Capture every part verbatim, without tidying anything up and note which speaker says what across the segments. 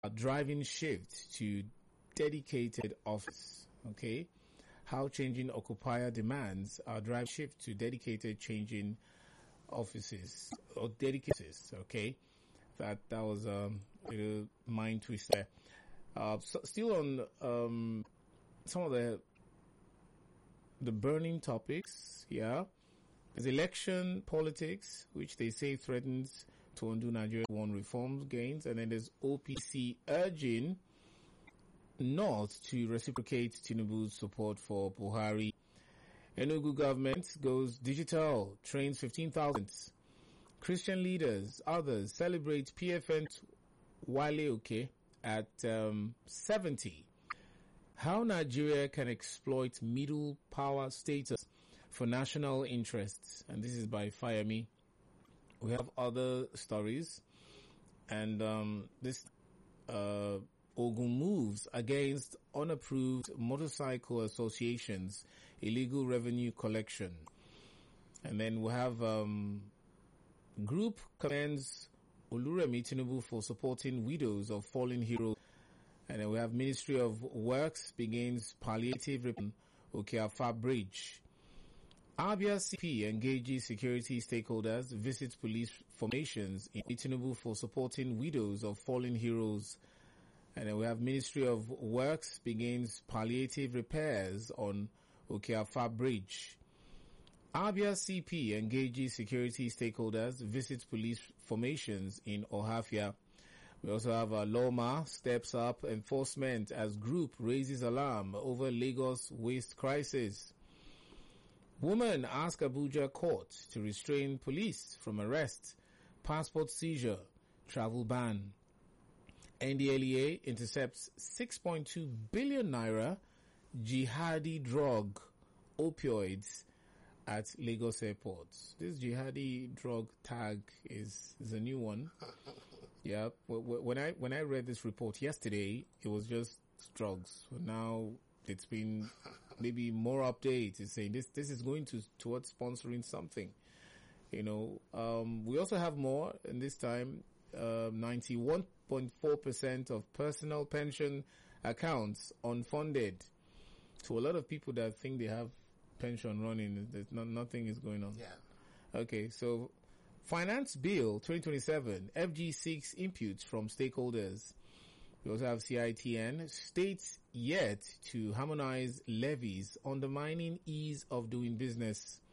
Speaker 1: a driving shift to dedicated office. Okay, how changing occupier demands are driving shift to dedicated changing offices or dedicated. Okay, that that was um, a little mind twist there. Uh, so still on um, some of the the burning topics. Yeah, there's election politics, which they say threatens to undo Nigeria's one reforms gains, and then there's O P C urging North to reciprocate Tinubu's support for Buhari. Enugu government goes digital, trains fifteen thousand. Christian leaders, others celebrate P F N Wale Oke at um, seventy. How Nigeria can exploit middle power status for national interests. And this is by Fayemi. We have other stories. And um, this uh, Ogun moves against unapproved motorcycle associations, illegal revenue collection. And then we have um, group commends Oluremi Tinubu for supporting widows of fallen heroes. And then we have Ministry of Works begins palliative repair Okeafa Bridge. Abia C P engages security stakeholders, visits police formations in Tinubu for supporting widows of fallen heroes. And then we have Ministry of Works begins palliative repairs on Okeafa Bridge. Abia C P engages security stakeholders, visits police formations in Ohafia. We also have uh, Loma steps up enforcement as group raises alarm over Lagos waste crisis. Woman asks Abuja court to restrain police from arrest, passport seizure, travel ban. N D L E A intercepts six point two billion naira jihadi drug opioids at Lagos Airport. This jihadi drug tag is, is a new one. Yeah, when I when I read this report yesterday, it was just drugs. Now it's been maybe more updates. It's saying this this is going to towards sponsoring something. You know, um, we also have more, and this time uh, ninety-one point four percent of personal pension accounts unfunded. So a lot of people that think they have pension running, there's not, nothing is going on.
Speaker 2: Yeah.
Speaker 1: Okay, so Finance Bill twenty twenty-seven, F G seeks inputs from stakeholders. We also have C I T N, states yet to harmonize levies, undermining ease of doing business.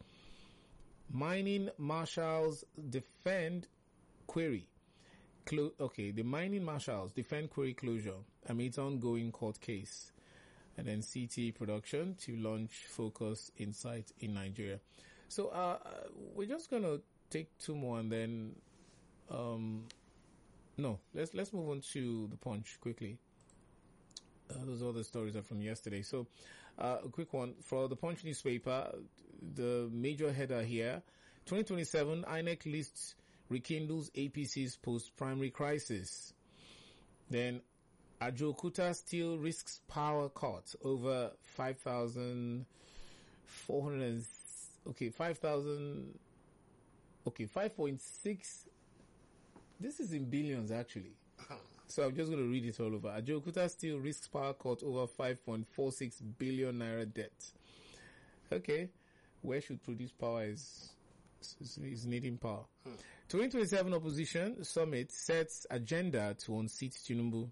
Speaker 1: Mining marshals defend query. Clo- okay, the mining marshals defend query closure amid ongoing court case. And then C T production to launch Focus Insight in Nigeria. So uh, we're just going to take two more and then, um, no, let's, let's move on to the Punch quickly. Uh, those other stories are from yesterday. So, uh, a quick one for the Punch newspaper. The major header here, twenty twenty-seven I N E C lists rekindles A P C's post-primary crisis. Then, Ajokuta still risks power cut over five thousand four hundred, okay, five thousand, okay, five point six. This is in billions actually. So I'm just going to read it all over. Ajokuta still risks power cut over five point four six billion naira debt. Okay. Where should produce power is, is, is needing power. Hmm. twenty twenty-seven opposition summit sets agenda to unseat Tinubu.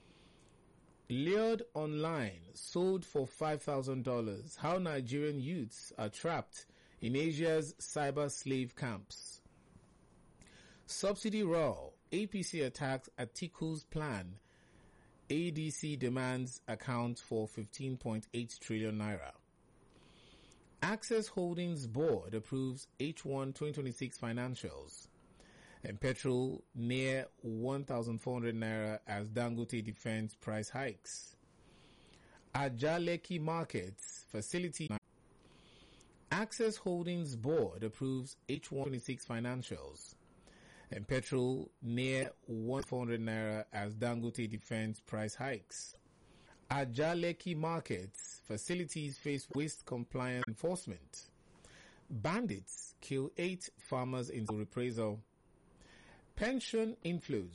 Speaker 1: Lured online, sold for five thousand dollars. How Nigerian youths are trapped in Asia's cyber slave camps. Subsidy row. A P C attacks Atiku's plan. A D C demands account for fifteen point eight trillion naira. Access Holdings Board approves H one twenty twenty-six financials. And petrol near one thousand four hundred naira as Dangote defends price hikes. Ajaleki Markets Facility. Access Holdings Board approves H one twenty-six financials. And petrol near one thousand four hundred naira as Dangote defends price hikes. Ajaleki Markets facilities face waste compliance enforcement. Bandits kill eight farmers in reprisal. Pension inflows